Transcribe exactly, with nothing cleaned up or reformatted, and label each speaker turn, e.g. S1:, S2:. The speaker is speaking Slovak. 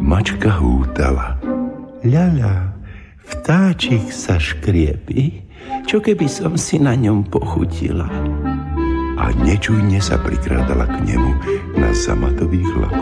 S1: mačka hútala. Ľaľa, vtáčik sa škriepi, čo keby som si na ňom pochutila. A nečujne sa prikrádala k nemu na zamatových lakoch.